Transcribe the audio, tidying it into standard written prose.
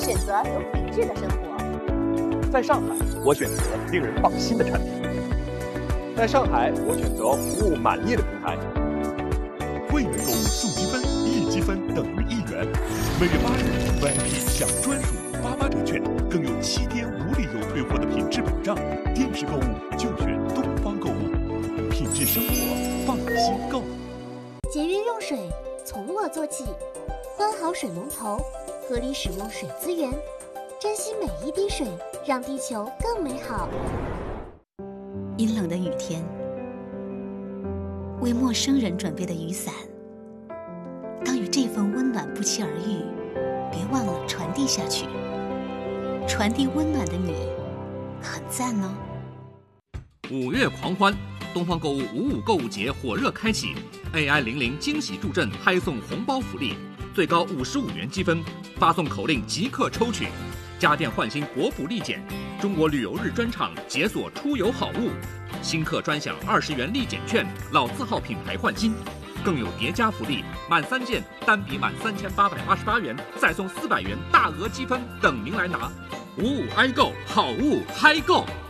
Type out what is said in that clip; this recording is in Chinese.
选择有品质的生活。 在上海，我选择令人放心的产品。在上海，我选择服务满意的平台。 会员购物送积分，1积分等于1元。每月8日 ，VIP 享专属88折券，更有7天无理由退货的品质保障。电视购物就选东方购物，品质生活，放心购。 节约用水，从我做起。关好水龙头，合理使用水资源，珍惜每一滴水，让地球更美好。 阴冷的雨天，为陌生人准备的雨伞，当与这份温暖不期而遇，别忘了传递下去。传递温暖的你，很赞哦。 5月狂欢，东方购物55购物节火热开启 ，AI00惊喜助阵拍送红包福利，最高55元积分，发送口令即刻抽取。家电换新国补立减，中国旅游日专场解锁出游好物，新客专享20元立减券，老字号品牌换新，更有叠加福利，满3件单笔满3888元，再送400元大额积分等您来拿。55i购好物嗨购。